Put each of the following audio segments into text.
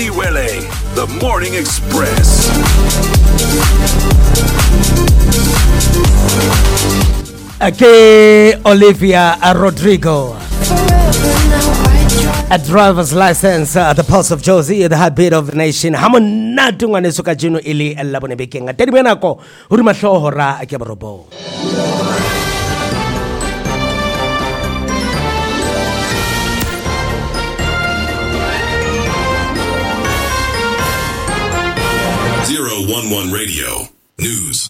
Wele, the Morning Express. Okay, Olivia Rodrigo. A driver's license, the pulse of Josie, the heartbeat of the nation. Hamonatu nganesuka jino ili labone bekenga. Tedi benako, hurima hora kebarobo. .11 Radio News.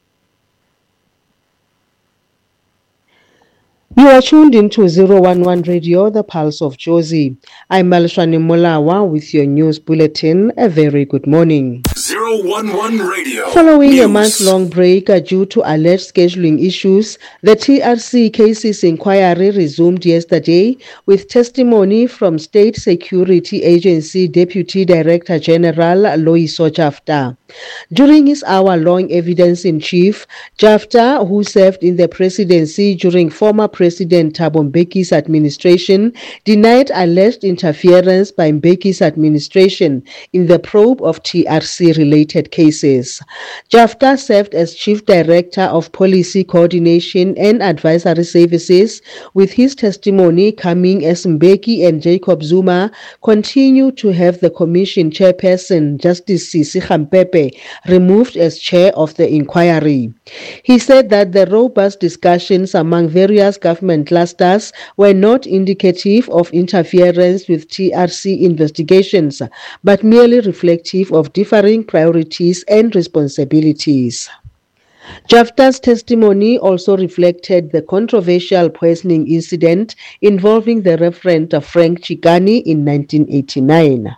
You are tuned into 011 Radio, the pulse of Josie. I'm Malshani Molawa with your news bulletin. A very good morning. 011 Radio. Following News. a month-long break due to alleged scheduling issues, the TRC cases inquiry resumed yesterday with testimony from State Security Agency Deputy Director General Loyiso Jafta. During his hour-long evidence-in-chief, Jafta, who served in the presidency during former President Thabo Mbeki's administration, denied alleged interference by Mbeki's administration in the probe of TRC-related cases. Jafta served as Chief Director of Policy Coordination and Advisory Services, with his testimony coming as Mbeki and Jacob Zuma continue to have the Commission Chairperson, Justice Sisi Khampepe, removed as chair of the inquiry. He said that the robust discussions among various government clusters were not indicative of interference with TRC investigations, but merely reflective of differing priorities and responsibilities. Jafta's testimony also reflected the controversial poisoning incident involving the Reverend Frank Chikani in 1989.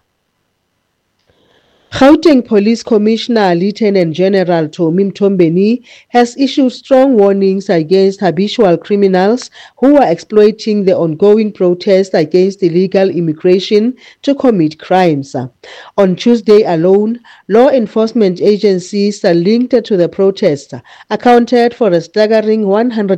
Gauteng Police Commissioner Lieutenant General Tomi Mtombeni has issued strong warnings against habitual criminals who are exploiting the ongoing protest against illegal immigration to commit crimes. On Tuesday alone, law enforcement agencies linked to the protest accounted for a staggering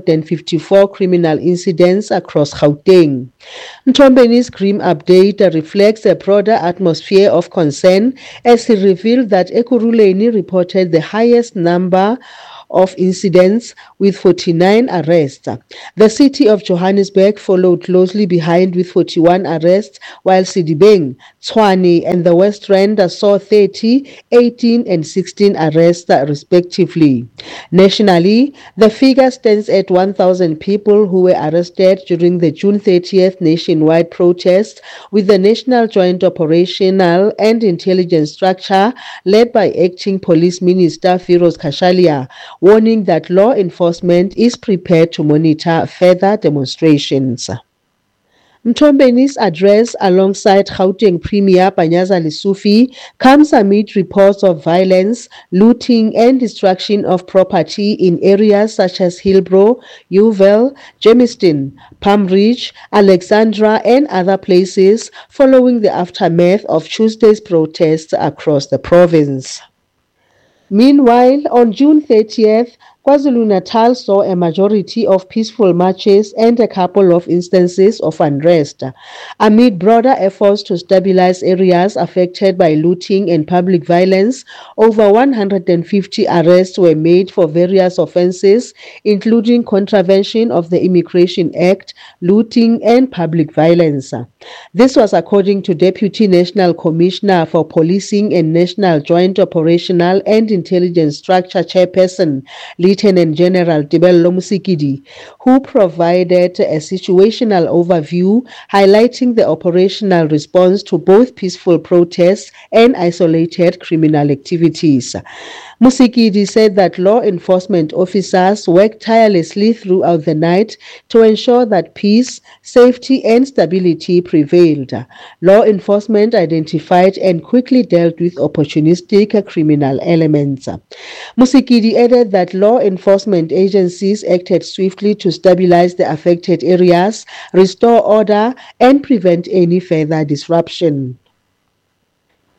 154 criminal incidents across Gauteng. Mtombeni's grim update reflects a broader atmosphere of concern as he revealed that Ekurhuleni reported the highest number of incidents with 49 arrests. The city of Johannesburg followed closely behind with 41 arrests, while Sidibeng, Tshwane, and the West Rand saw 30, 18, and 16 arrests respectively. Nationally, the figure stands at 1,000 people who were arrested during the June 30th nationwide protest, with the National Joint Operational and Intelligence Structure led by Acting Police Minister Firoz Kashalia, warning that law enforcement is prepared to monitor further demonstrations. Mtombeni's address alongside Gauteng Premier Panyaza Lesufi comes amid reports of violence, looting and destruction of property in areas such as Hillbrow, Uval, Germiston, Palm Ridge, Alexandra and other places following the aftermath of Tuesday's protests across the province. Meanwhile, on June 30th, KwaZulu-Natal saw a majority of peaceful marches and a couple of instances of unrest. Amid broader efforts to stabilize areas affected by looting and public violence, over 150 arrests were made for various offenses, including contravention of the Immigration Act, looting, and public violence. This was according to Deputy National Commissioner for Policing and National Joint Operational and Intelligence Structure Chairperson, Lieutenant General Tebello Musikidi, who provided a situational overview highlighting the operational response to both peaceful protests and isolated criminal activities. Musikidi said that law enforcement officers worked tirelessly throughout the night to ensure that peace, safety, and stability prevailed. Law enforcement identified and quickly dealt with opportunistic criminal elements. Musikidi added that law enforcement agencies acted swiftly to stabilize the affected areas, restore order, and prevent any further disruption.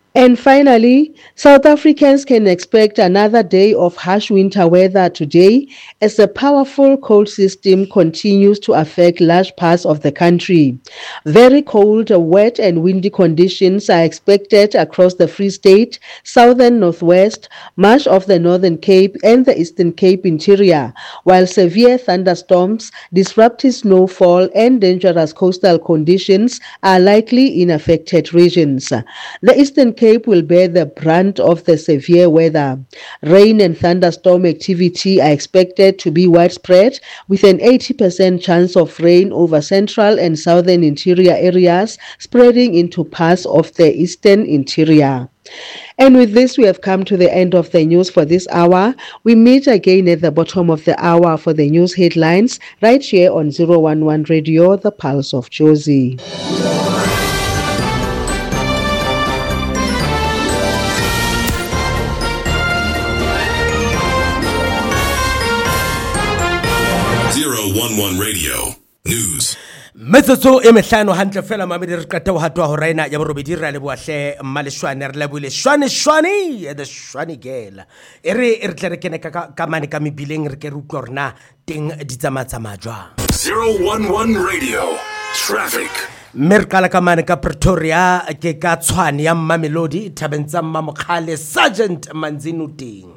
And finally, South Africans can expect another day of harsh winter weather today as a powerful cold system continues to affect large parts of the country. Very cold, wet and windy conditions are expected across the Free State, Southern Northwest, much of the Northern Cape and the Eastern Cape interior, while severe thunderstorms, disruptive snowfall and dangerous coastal conditions are likely in affected regions. The Eastern Cape will bear the brunt of the severe weather. Rain and thunderstorm activity are expected to be widespread, with an 80% chance of rain over central and southern interior areas, spreading into parts of the eastern interior. And with this, we have come to the end of the news for this hour. We meet again at the bottom of the hour for the news headlines, right here on 011 Radio, the Pulse of Jozi. One Radio News. Metsotso e mehlano hantle fela mamedi re qeta ho hatwa ho raina ya borobedi ra le boahle mmaleshwane re lebile shwane the shwane girl re tle re kene ka mane ka mebileng re ke re utlwa rena teng di tsamatsamaya jwang. 011 Radio Traffic. Merkala ka mane ka Pretoria ke ka Tshwane ya Mamelodi Thabeng tsa Mmamokgale Sergeant Manzini teng.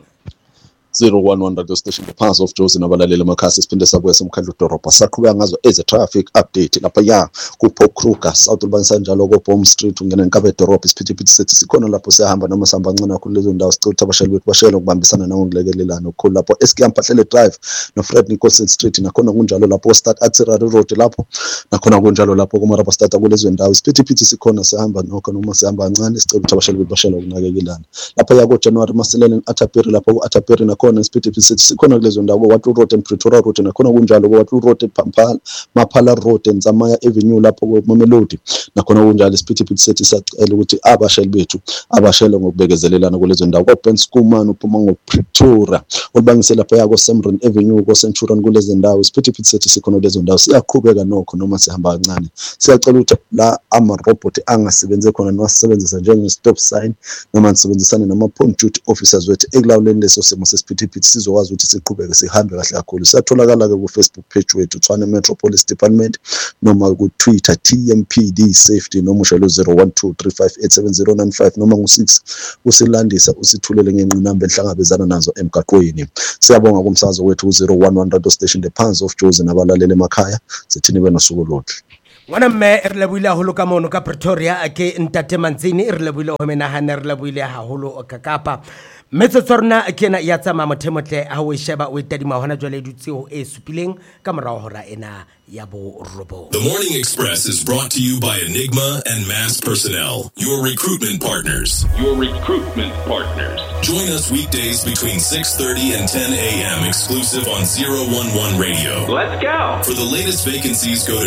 011 radio station the Pulse of Jozi nabalaleli emakhasi siphinde sabuya semkhandlu Dorobha saqhubeka ngazo eze traffic update lapha ya ku Pop Kruger South Urbanisa njalo ko Bomb Street ungena eNkabe Dorobha isiphithiphithi sethi sikhona lapho sihamba noma sihamba ncane kakhulu lezo ndawo sicutha abashayeli bethu bashayela ukubambisana nangokulekelelana okukhulu lapho eSkiyam Mpahlele Drive no Fred Nicholson Street nakhona kunjalo lapho start Artillery Road lapho nakhona kunjalo lapho kuMaraba start kulezo ndawo isiphithiphithi sikhona sihamba nokho noma sihamba kancane sicutha abashayeli bethu bashayela ukunakekelana lapha ya ko January Maselele Atapiri lapho ku Atapiri nakhona isiphithiphithi sikhona kulezo ndawo Watlu Road and Pretoria Road nakhona kunjalo ko Watlu Road ePampala Maphala Road eNzamaya Avenue lapho ko Mamelodi nakhona kunjalo isiphithiphithi sethi sacela ukuthi abashayeli bethu abashayela ngokubekezelelana kulezo ndawo ko Ben Schoeman uphuma ngo Pretoria ulibangisela lapha ya ko Samron Avenue ko Centurion kulezo ndawo isiphithiphithi sethi sikhona kulezo ndawo siyaqhubeka nokho noma sihamba kancane siyacela ukuthi la ama robot angasebenze khona nowasebenzisa njenge stop sign noma nisebenzisane nama point duty officers wethu ekulawuleni leso simo sesiphithiphithi sizokwazi ukuthi siqhubeke sihambe kahle kakhulu siyatholakala ke ku Facebook page wethu Tshwane Metropolis Department noma ku Twitter TMPD Safety noma ushalo 0123587095 noma ngu6 usilandisa usithulele ngenqinamba enhlangabezana nazo emgaqweni. Siyabonga kumsakazo wethu 011 radio station the Pulse of Jozi nabalaleli emakhaya sithini benosuku oluhle. Wana mme re lebuile haholo ka mono ka Pretoria ke Ntate Manzini re lebuile ho menahane re lebuile haholo ka Kapa metsotso rona kena ya tsama mothemotle ha o sheba o itadima hona jwale dutse ho e supileng ka morao hora ena ya bo robo. The Morning Express is brought to you by Enigma and Mass Personnel, your recruitment partners. Join us weekdays between 6:30 and 10 a.m. exclusive on 011 Radio. Let's go. For the latest vacancies, go to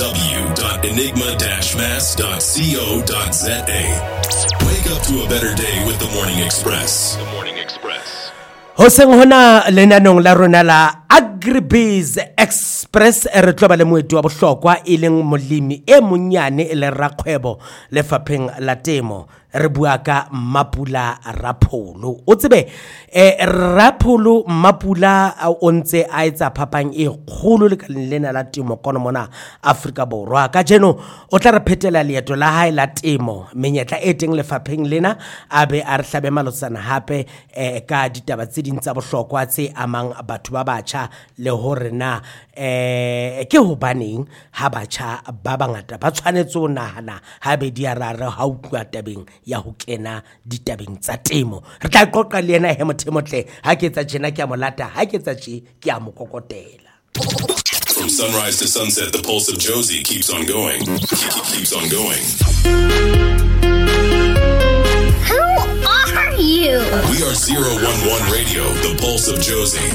www.enigma-mass.co.za. Wake up to a better day with the Morning Express. The Morning Express. Hoseng hona lenanong la rona la Agribiz Express re tloba le moeti wa bohlokwa e leng molemi e monyane e le rakgwebo lefapheng la temo re bua ka Mapula Rapholo o tsebe Rapholo Mapula o ntse a etsa phapang e kgolo le ka lena la temo kono mona Afrika Borwa ka jeno o tla re phetela leeto la hae la temo menyetla e teng lefapheng lena a be a re hlabe malotsana hape ka ditaba tse ding tsa bohlokwa tse amang batho ba batjha le hore na ke hobaneng ha batjha ba bangata ba tshwanetse ho nahana ha be di arara ha utlwa tabeng ya ho kena ditabeng tsa temo re tla qoqa le yena he mothemotle ha ke tsa tjena ke a molata ha ke tsa tje ke a mokokotela. From sunrise to sunset, the Pulse of Jozi keeps on going. Keeps on going. Who are you? We are 011 Radio, the Pulse of Jozi.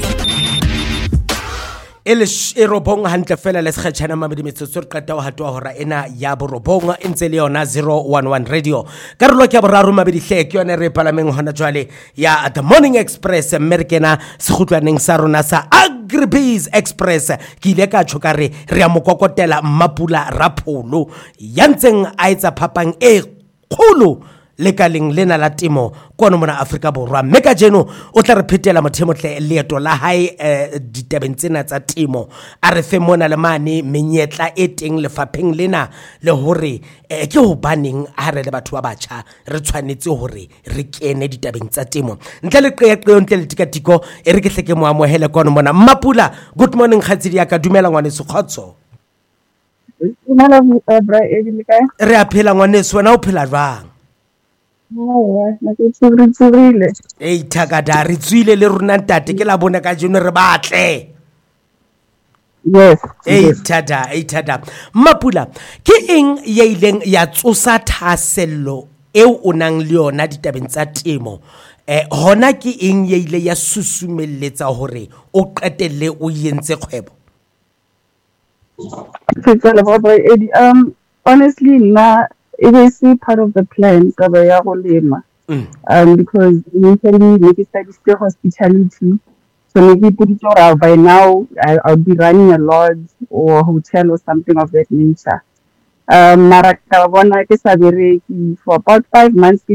Elish erobong hantle fela le sekgetshana mabedi metsotso re qeta ho hatwa hora ena ya borobong ntse le yona 011 Radio karolo ke boraro mabedi hle ke yona re palameng hona jwale ya The Morning Express Americana sekhutlwaneng sa rona sa Agribiz Express ke ile ka tshoka re a mokokotela Mapula Rapholo ya ntseng a etsa phapang e kgolo lekaleng lena la temo kono mona Afrika Borwa mme ka jeno o tla re phetela mothemotle leeto la hae ditabeng tsena tsa temo a re fe mona le mane menyetla e teng lefapheng lena le hore ke hobaneng ha re le batho ba batjha re tshwanetse hore re kene ditabeng tsa temo ntle le qeaqeo ntle le tikatiko e re ke hle ke mo amohele kono mona Mmapula. Good morning khatsedi ya ka, dumela ngwaneso khotso. Re a phela ngwaneso, wena o phela jwang? Thakada re tswile le rona ntate ke la bona ka jeno re batle. Yes. Thada. Mmapula, ke eng ya ileng ya tsosa thasello eo o nang le yona ditabeng tsa temo? Hona ke eng ya ile ya susumelletsa hore o qetelle o yentse kgwebo? Honestly, it is part of the plan because initially we studied hospitality. So maybe by now I'll be running a lodge or a hotel or something of that nature. For about 5 months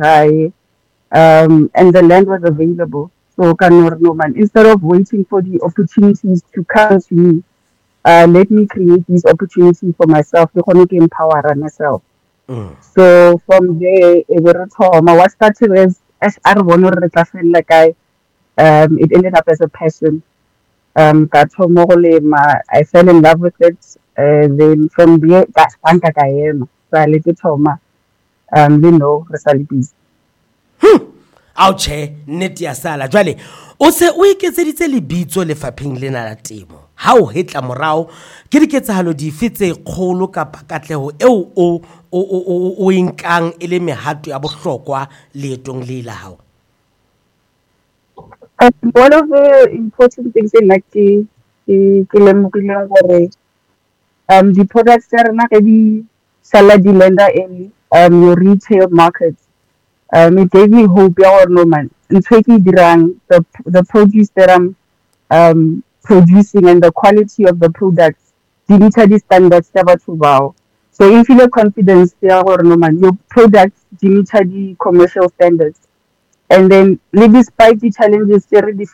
and the land was available. So instead of waiting for the opportunities to come to me, let me create these opportunities for myself to empower myself. So from there, what started as it ended up as a passion. I fell in love with it. Then from there, that's so I let it Ouche neti ya sala jwale o se o iketseditse lebitso lefapheng lena la temo ha o hetla morao ke diketsahalo dife tse kgolo kapa katleho eo o inkang ele mehato ya bohlokwa leetong le la hao? One of the important things in the products that are the salad lender in your retail markets. It gave me hope the produce that I'm producing and the quality of the products didn't the standards wow. So if you have confidence your products didn't the commercial standards. And then despite the challenges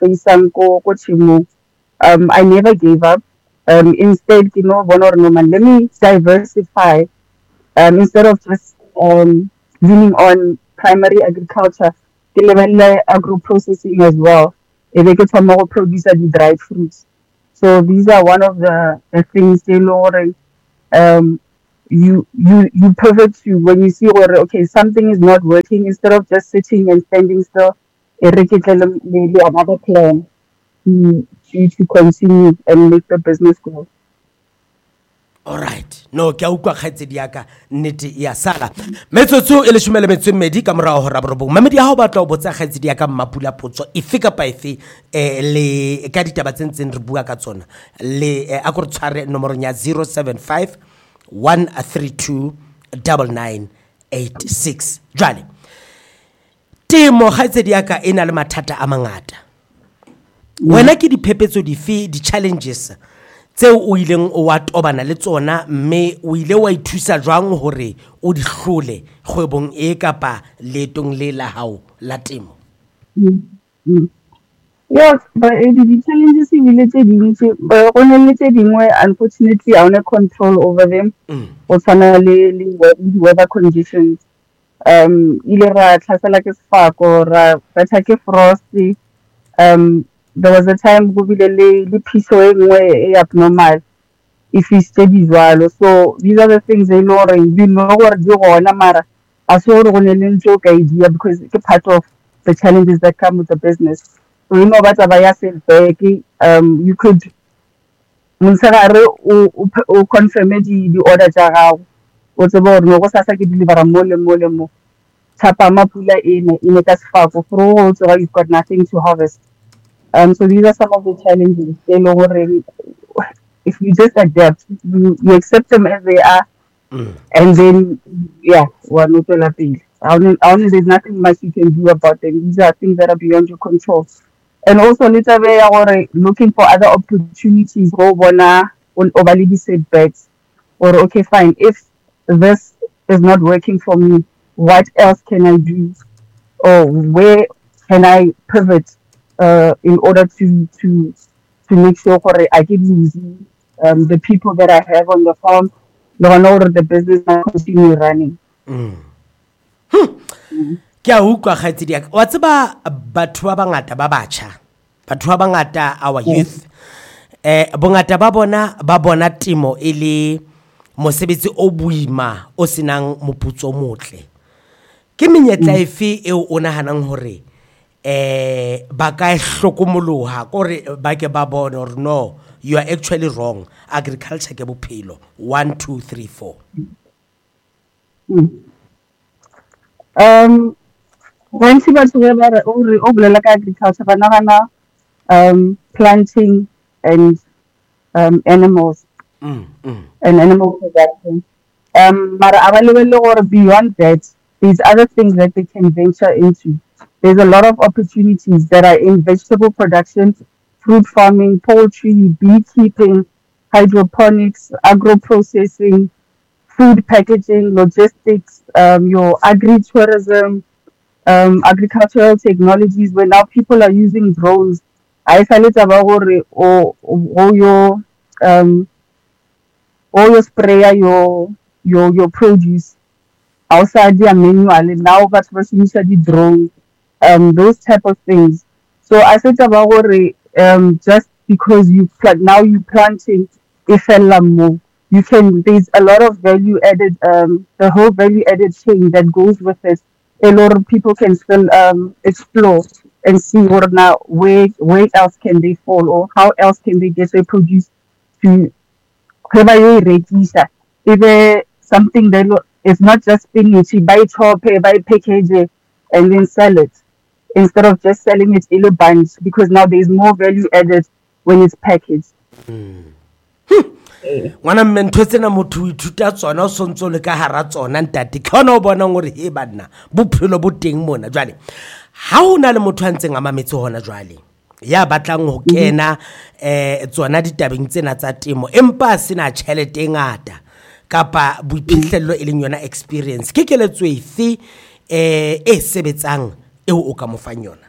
I never gave up. Instead, let me diversify instead of just leaning on primary agriculture, agro processing as well. If they could produce the dried fruits. So these are one of the things they know. You pivot to when you see okay, something is not working, instead of just sitting and standing still, maybe another plan to continue and make the business grow. All right. No, ke a utlwa khaitsedi ya ka nnete ya sala. Metsotso e le 12 ka morao hora borobong. Mamedi ha o batla o botsa khaitsedi ya ka Mmapula potso efe kapa efe le ka ditaba tsentseng re bua ka tsona. Le a go tshware nomorong ya 075 132 9986. Jwale temo khaitsedi ya ka ena le mathata a mangata. Wena ke diphephetso dife di challenges tseo o ileng o wa tobana le tsona mme o ile wa ithusa jwang hore o di hlole kgwebong e kapa letong le la hao la temo? Yes, but the challenges unfortunately I don't control over them. Or finally weather conditions. Frosty. There was a time the piece abnormal if you study well. So these are the things they know what you want idea because it's part of the challenges that come with the business. So you know what you could confirm the order what's about no sasa ke deliver mo tapa mapula in so you've got nothing to harvest. So these are some of the challenges. If you just adapt, you accept them as they are, and then there's nothing much you can do about them. These are things that are beyond your control. And also looking for other opportunities setbacks, or okay fine, if this is not working for me, what else can I do, or where can I pivot in order to make sure that I can use the people that I have on the farm, the business will continue running. Ke a utlwa kgaitsedi ya wa tseba batho ba bangata ba batjha, batho ba bangata our youth bongata ba bona temo ele mosebetsi o buima o senang moputso motle. Ke menyetla efe eo o nahanang hore ba ka hlokomoloha gore ba ke ba bona or no, you are actually wrong, agriculture ke bophelo 1 2 3 4. Bontsi batho ba re o bolela ka agriculture ba nagana planting and animals and animal production. Mara a ba lebelle gore beyond that, there's other things that they can venture into. There's a lot of opportunities that are in vegetable production, fruit farming, poultry, beekeeping, hydroponics, agro-processing, food packaging, logistics, your agri-tourism, agricultural technologies, where now people are using drones. I feel it's about your sprayer, your produce outside the manual, and now that's the drone, those type of things. So I think about just because you planting you can, there's a lot of value added, the whole value added chain that goes with it. A lot of people can still explore and see what now where else can they fall, or how else can they get their produce to if something that is not just spinach, buy chop, buy package and then sell it, instead of just selling it in a bunch, because now there's more value added when it's packaged. Ngwana mme tsena motho o ithuta tsona o sontso le ka hara tsona ntate khona o bona ngore he banna bophelo bo teng mona jwale ha ona le motho a ntseng a mametse hona jwale ya batlang ho kena tsona ditabeng tsena tsa temo empa sena tšhelete ngata kapa boiphihlello e leng yona experience ke keletso efe e sebetsang eo o ka mo fang yona?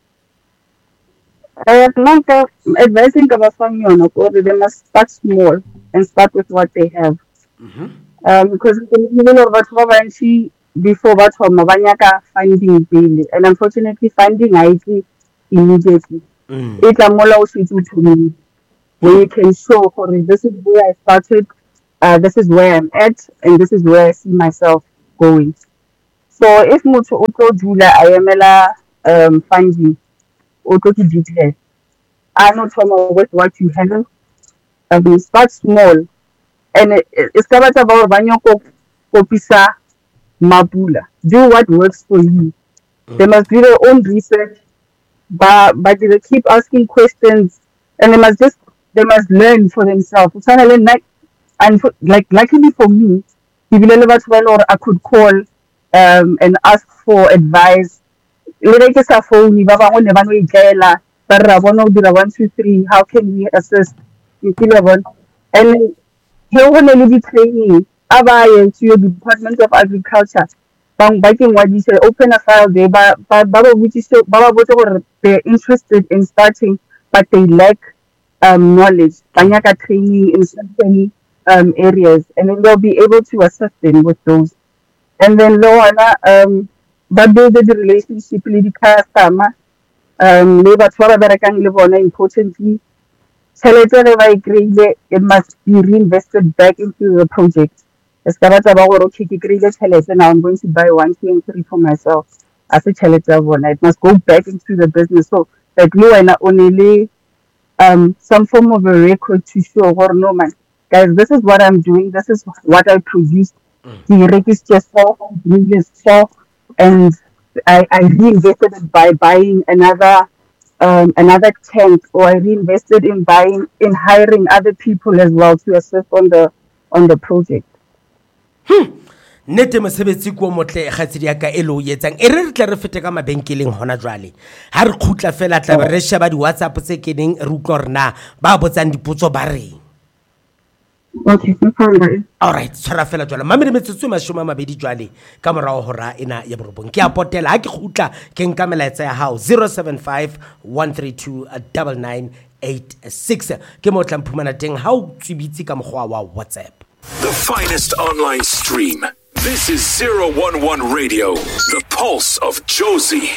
Advising about they must start small and start with what they have. Because before that, finding daily, and unfortunately, finding IT immediately. It's a more to me where you can show, this is where I started, this is where I'm at, and this is where I see myself going. So if much auto Julia I am finding auto to detail, I know with what you have. Start small, and it's about Banyoko Kopisa Mabula. Do what works for you. They must do their own research, but they keep asking questions, and they must learn for themselves. And luckily for me, or I could call and ask for advice. Phone, 1 2 3. How can we assist? And he will be training to your Department of Agriculture. Open a file there, they're interested in starting, but they lack knowledge. Training in certain areas, and then they'll be able to assist them with those. And then but build the relationship with the customer. Importantly, it must be reinvested back into the project. Now I'm going to buy 1, 2, and 3 for myself. As a it must go back into the business. So that you and only some form of a record to show, no man, guys, this is what I'm doing. This is what I produced. The register for, and I reinvested it by buying another tent, or I reinvested in hiring other people as well to assist on the project. Nete mosebetsi ko motle kgatsedi ya ka elo yetsang e re tle re fete ka mabenkeleng hona jwale ha re khutla fela tla re sheba di WhatsApp tse keneng re utlwa rena ba botsang dipotso ba reng. Okay, no problem. Alright, tshwara fela jwale mamedi metsotso mashome a mabedi jwale ka morao hora ena ya borobong ke a potela ha ke kgutla ke nka melaetsa ya hao 075 132 9986 ke mo tla mphumana teng ha o tsebitse ka mokgwa wa WhatsApp. The finest online stream. This is 011 Radio, the pulse of Josie.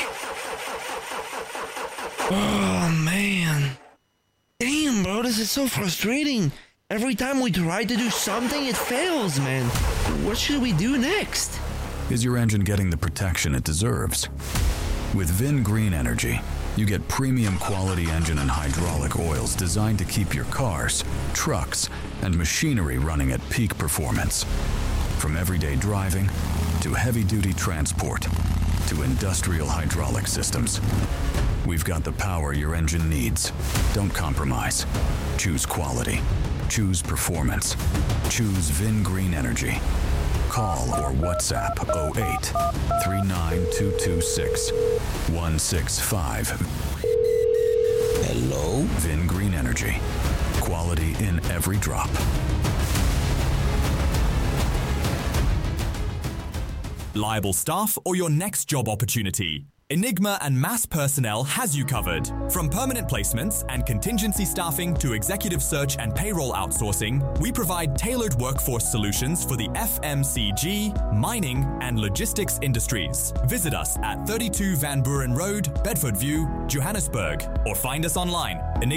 Oh, man. Damn, bro, this is so frustrating. Every time we try to do something, it fails, man. What should we do next? Is your engine getting the protection it deserves? With Vin Green Energy, you get premium quality engine and hydraulic oils designed to keep your cars, trucks, and machinery running at peak performance. From everyday driving to heavy-duty transport to industrial hydraulic systems, we've got the power your engine needs. Don't compromise. Choose quality. Choose performance. Choose Vin Green Energy. Call or WhatsApp 08 39226 165. Hello? Vin Green Energy. Quality in every drop. Liable staff or your next job opportunity? Enigma and Mass Personnel has you covered. From permanent placements and contingency staffing to executive search and payroll outsourcing, we provide tailored workforce solutions for the FMCG, mining, and logistics industries. Visit us at 32 Van Buren Road, Bedford View, Johannesburg, or find us online,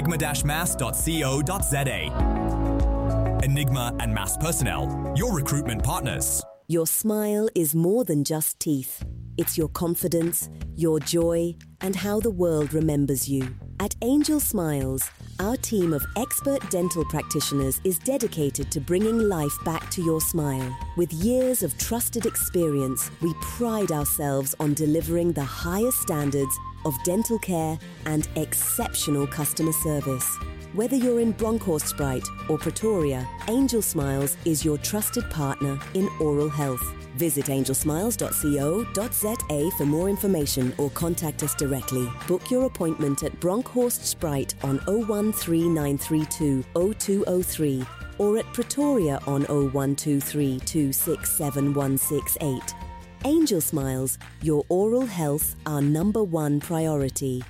enigma-mass.co.za. Enigma and Mass Personnel, your recruitment partners. Your smile is more than just teeth. It's your confidence, your joy, and how the world remembers you. At Angel Smiles, our team of expert dental practitioners is dedicated to bringing life back to your smile. With years of trusted experience, we pride ourselves on delivering the highest standards of dental care and exceptional customer service. Whether you're in Bronkhorstspruit or Pretoria, Angel Smiles is your trusted partner in oral health. Visit angelsmiles.co.za for more information or contact us directly. Book your appointment at Bronkhorstspruit on 013932 0203 or at Pretoria on 0123 267168. Angel Smiles, your oral health, our #1 priority.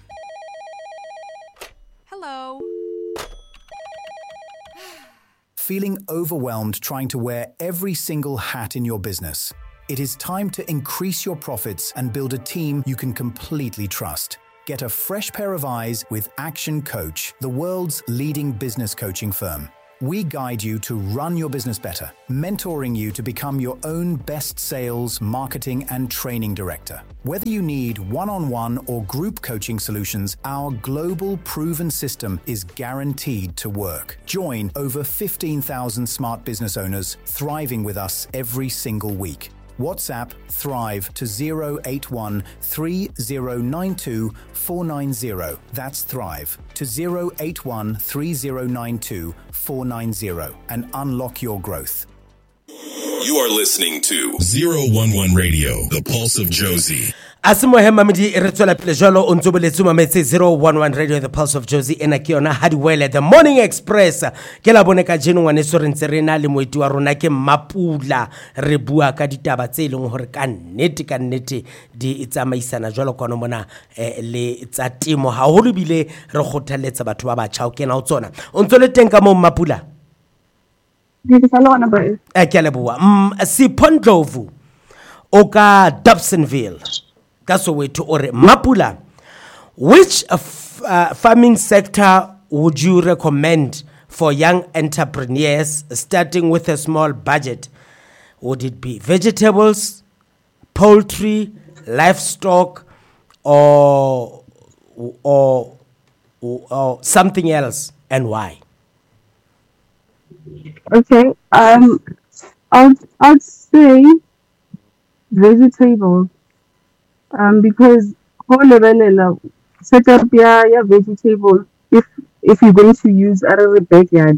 Hello. Feeling overwhelmed trying to wear every single hat in your business? It is time to increase your profits and build a team you can completely trust. Get a fresh pair of eyes with Action Coach, the world's leading business coaching firm. We guide you to run your business better, mentoring you to become your own best sales, marketing, and training director. Whether you need one-on-one or group coaching solutions, our global proven system is guaranteed to work. Join over 15,000 smart business owners thriving with us every single week. WhatsApp Thrive to 081 3092 490. That's Thrive to 081 3092 490 and unlock your growth. You are listening to 011 Radio, the pulse of Josie. Asimohe mamedi re tswela pele jalo o ntse boletso mametse 011 Radio, the pulse of Josie ena ke yona Hadiwele the Morning Express. Ke la bone ka jeno ngwane so re ntse re na le moeti wa rona ke Mapula, re bua ka ditaba tse leng hore ka nnete di tsamaisana jalo kwana mona le tsa temo haholo bile re kgothaletsa batho ba batjha o kena o tsona o ntse le teng ka mo Mapula. Ke salona ba ke le bua Sipondlovu o ka Dobsonville ka Soweto ore Mapula, which farming sector would you recommend for young entrepreneurs starting with a small budget? Would it be vegetables, poultry, livestock, or something else, and why? Okay, I'd say vegetables. Because whole level set up your vegetable if you're going to use out of the backyard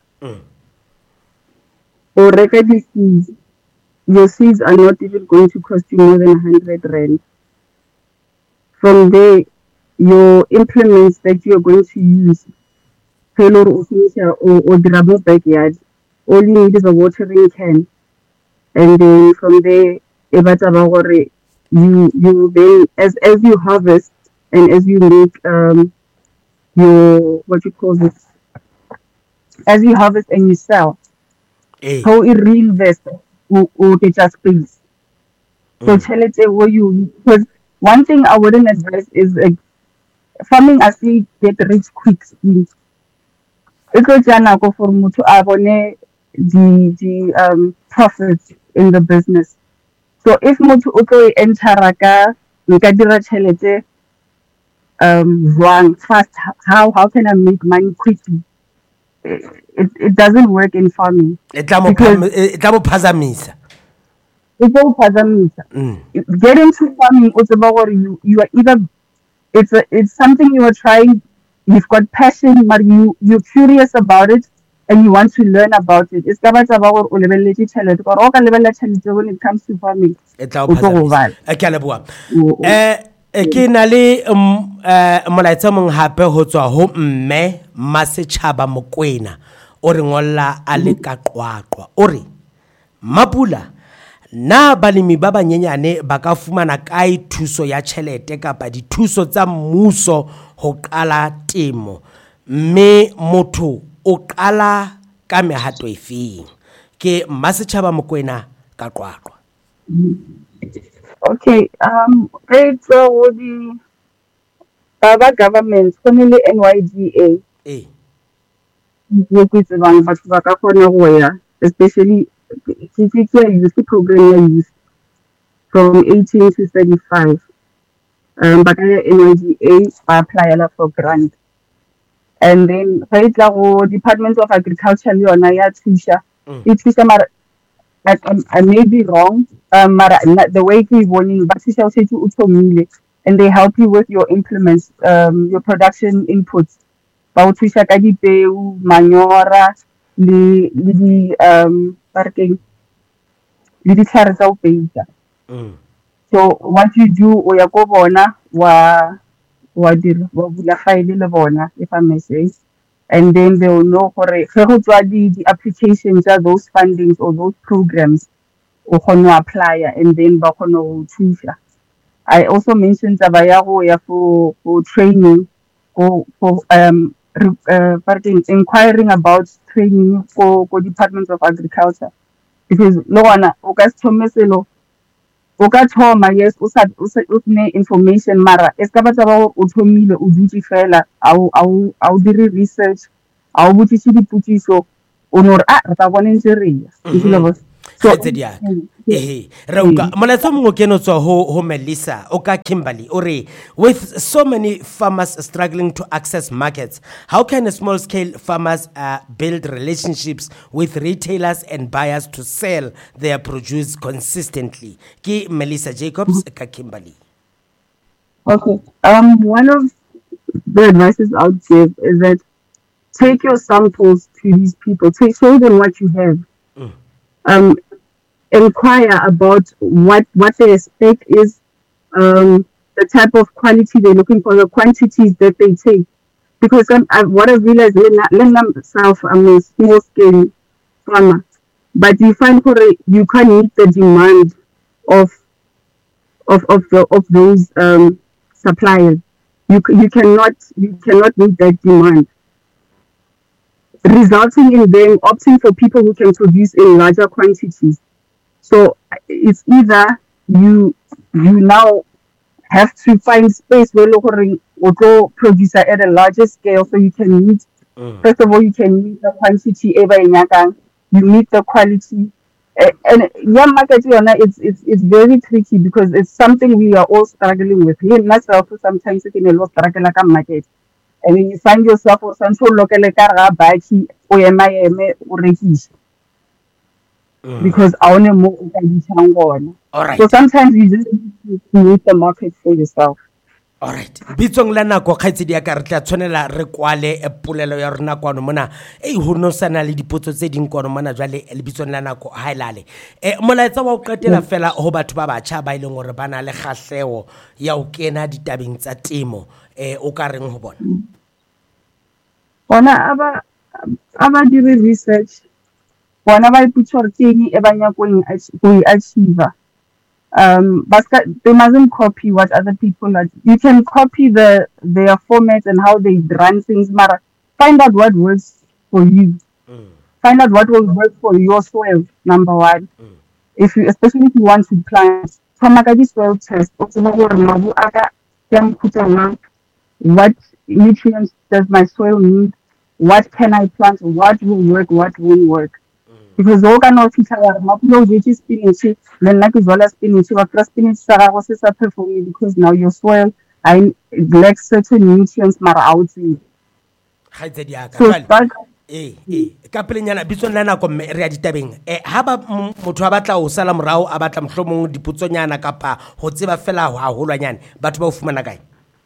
or record seeds, your seeds are not even going to cost you more than 100 rand. From there, your implements that you're going to use or the backyard, all you need is a watering can. And then from there, you then as you harvest and as you make your as you harvest and you sell, how it reinvest or data space. So chelete where you, because one thing I wouldn't advise is farming as we get rich quick schemes. Because go for mutu abone the profits in the business. So if mutu uko enter ka nka dira chelete fast, how can I make money quickly? It doesn't work in farming. It will phazamisa. Get into farming, you are either it's something you are trying, you've got passion, but you're curious about it and you want to learn about it. It's about when it comes to farming. Ke na le molaetsa mong hape ho tswa ho mme Masetjhaba Mokoena o re ngolla a le ka qwaqwa o re Mapula na balemi ba banyenyane ba ka fumana kae thuso ya tjhelete kapa dithuso tsa mmuso ho qala temo mme motho o qala ka mehato efeng ke Masetjhaba Mokoena ka qwaqwa. Okay, it's the government, only NYDA. Especially the program from 18 to 35. But NYDA apply for grant. And then the Department of Agriculture, I may be wrong, the way we warning, but and they help you with your implements, your production inputs. Manure, so what you do, if I may say. And then they will know the applications are those fundings or those programs or apply and then I also mentioned for training for inquiring about training for Department of Agriculture because yes, information mara I'll do research I'll put so honor so Rauka moletsa mongwe keno tswa ho Melissa oka Kimberly ore with so many farmers struggling to access markets, how can a small scale farmers build relationships with retailers and buyers to sell their produce consistently? Ki Melissa Jacobs ka Kimberly. Okay, one of the advices I would give is that take your samples to these people, show them what you have. Inquire about what their spec is, the type of quality they're looking for, the quantities that they take. Because what I've realized, myself, I'm a small scale farmer, but you find you can't meet the demand of those suppliers. You cannot meet that demand, resulting in them opting for people who can produce in larger quantities. So it's either you now have to find space where local producer at a larger scale so you can meet. First of all, you can meet the quantity you meet the quality. And market it's very tricky because it's something we are all struggling with. Me myself sometimes in a lot struggle market. And then you find yourself or some local because I want to move. All right. So sometimes you just need to meet the market for yourself. All right. Bitsong la nako khaitsedi ya ka re tla tshwanela re kwale polelo ya rona kwano mona ho no sana le dipotso tse ding kwano mona jwale le bitsong la nako ha ilale molaetsa wa o qetela fela ho batho ba batjha ba ileng hore bana le kgahleo ya o kena ditabeng tsa temo o ka reng ho bona aba di research bona ba iputsa thing e banya go achieve. But they mustn't copy what other people are. You can copy their formats and how they run things, but find out what works for you. Find out what will work for your soil, number one. Especially if you want to plant, soil test. What nutrients does my soil need? What can I plant? What will work? What won't work? Because all kind of spinach, then like as well as spinach, because now your soil lacks certain nutrients out. So start ka pelenyana bitso nna nako mme re ya ditabeng ha ba motho a batla o sala morao a batla mohlomong diputsonyana kapa ho tseba fela ho holwanyane batho ba o fumana kae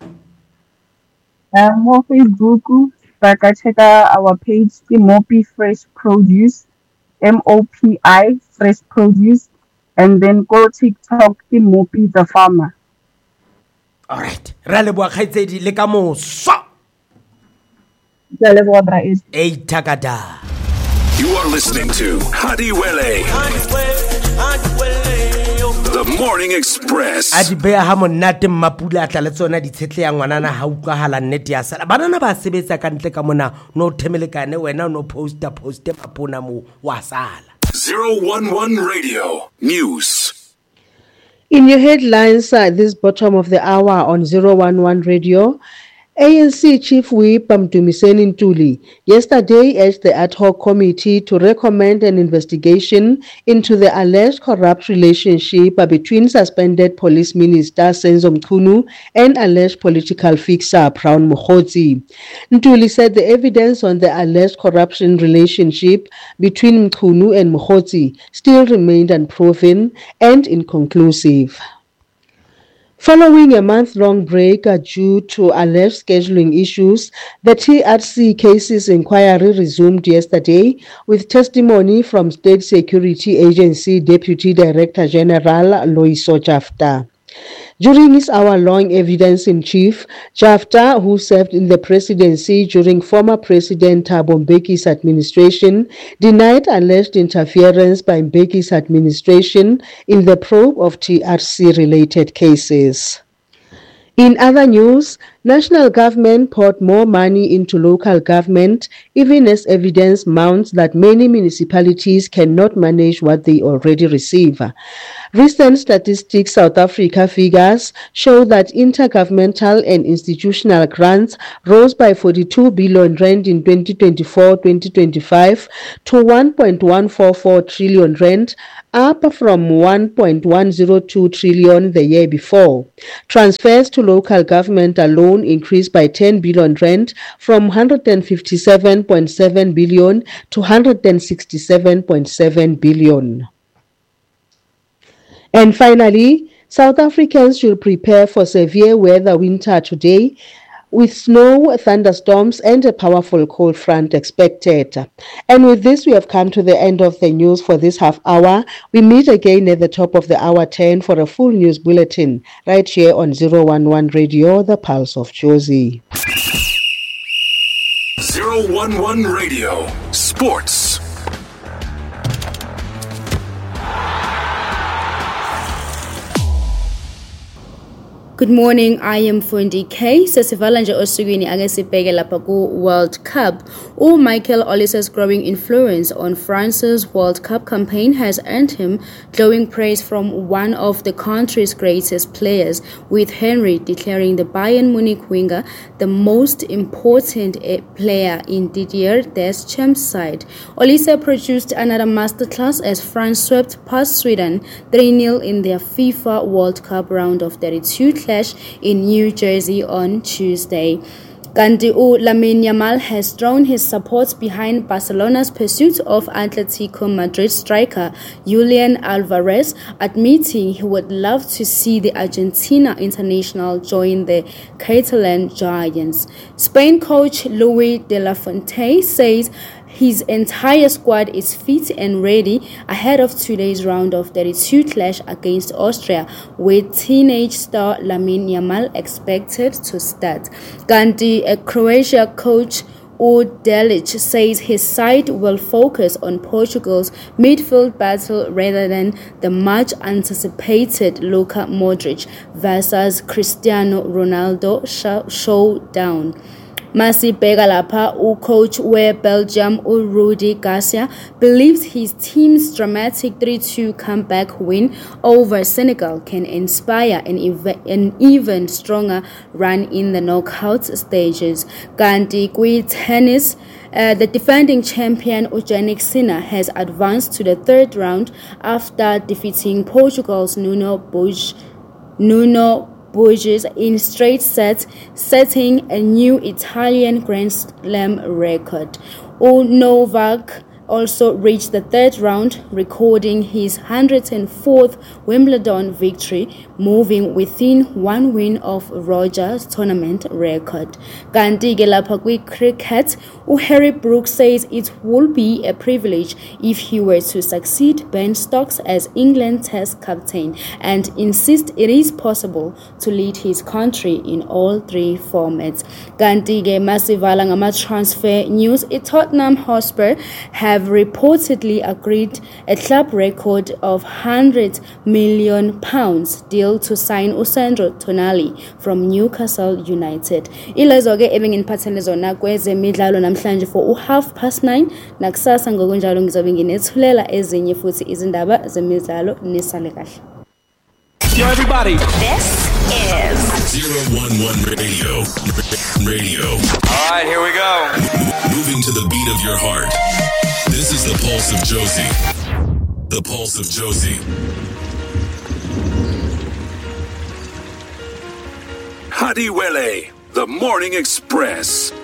mo Facebook ba ka checka our page ke Mopi Fresh Produce MOPI Fresh Produce, and then go TikTok ke Mopi the Farmer. All right, ra le bua khaitsedi le ka moso You are listening to Hadiwele, the Morning Express. Adibea ha monate mapula tla le tsona ditshetle ya ngwanana ha utlwahala nnete ya sala banana ba sebetsa ka ntle ka mona no themelekane wena no poster mapona mo wa sala 011 Radio News. In your headlines this bottom of the hour on 011 Radio, ANC Chief Whip Mdumiseni Ntuli yesterday urged the ad hoc committee to recommend an investigation into the alleged corrupt relationship between suspended police minister Senzo Mchunu and alleged political fixer Brown Mokgotsi. Ntuli said the evidence on the alleged corruption relationship between Mchunu and Mokgotsi still remained unproven and inconclusive. Following a month-long break due to alleged scheduling issues, the TRC cases inquiry resumed yesterday with testimony from State Security Agency Deputy Director General Loyiso Jafta. During his hour-long evidence-in-chief, Jafta, who served in the presidency during former President Thabo Mbeki's administration, denied alleged interference by Mbeki's administration in the probe of TRC-related cases. In other news, national government poured more money into local government, even as evidence mounts that many municipalities cannot manage what they already receive. Recent Statistics South Africa figures show that intergovernmental and institutional grants rose by 42 billion rand in 2024-2025 to 1.144 trillion rand, up from 1.102 trillion the year before. Transfers to local government alone increased by 10 billion rand from 157.7 billion to 167.7 billion. And finally, South Africans should prepare for severe weather winter today, with snow, thunderstorms, and a powerful cold front expected. And with this, we have come to the end of the news for this half hour. We meet again at the top of the hour 10 for a full news bulletin, right here on 011 Radio, the Pulse of Jozi. 011 Radio Sports. Good morning, I am Fundi K. Sesivala nje osugwini angesibheke lapha ku World Cup. Michael Olise's growing influence on France's World Cup campaign has earned him glowing praise from one of the country's greatest players, with Henry declaring the Bayern Munich winger the most important player in Didier Deschamps' side. Olise produced another masterclass as France swept past Sweden 3-0 in their FIFA World Cup round of 32 clash in New Jersey on Tuesday. Lamine Yamal has thrown his support behind Barcelona's pursuit of Atletico Madrid striker Julian Alvarez, admitting he would love to see the Argentina international join the Catalan Giants. Spain coach Luis de la Fuente says his entire squad is fit and ready ahead of today's round of 32 clash against Austria, with teenage star Lamine Yamal expected to start. Croatia coach Delic says his side will focus on Portugal's midfield battle rather than the much anticipated Luka Modric versus Cristiano Ronaldo showdown. Masibheka lapha, coach where Belgium Rudi Garcia believes his team's dramatic 3-2 comeback win over Senegal can inspire an even stronger run in the knockout stages. Kanti tennis, the defending champion Jannik Sinner has advanced to the third round after defeating Portugal's Nuno Borges in straight sets, setting a new Italian Grand Slam record. Novak also reached the third round, recording his 104th Wimbledon victory, moving within one win of Roger's tournament record. Kanti ke lapha kwi-cricket, Harry Brooks says it would be a privilege if he were to succeed Ben Stokes as England Test captain, and insists it is possible to lead his country in all three formats. Kanti ke masivala ngama-transfer news, Tottenham Hotspur have reportedly agreed a club record of £100 million deal to sign Sandro Tonali from Newcastle United. Ilezo ke ebenginiphathele zona kwezemidlalo namhlanje for 9:30 nakusasa ngokunjalo ngizobe nginethulela ezinye futhi izindaba zemidlalo nisale kahle. Yo everybody. This is 011 Radio. All right, here we go. Moving to the beat of your heart. This is the Pulse of Josie. The Pulse of Josie. Hadiwele, the Morning Express.